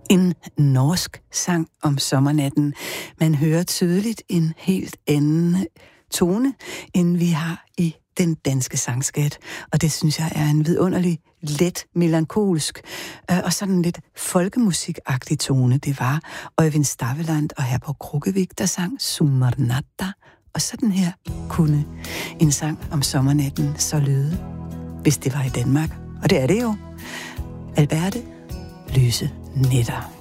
En norsk sang om sommernatten. Man hører tydeligt en helt anden tone, end vi har i den danske sangskat. Og det synes jeg er en vidunderlig, let, melankolsk og sådan lidt folkemusikagtig tone. Det var Øyvind Stavland og Herborg Krukkevik, der sang Sommarnatta. Og sådan her kunne en sang om sommernatten så lyde, hvis det var i Danmark. Og det er det jo. Alberte, lyse nætter.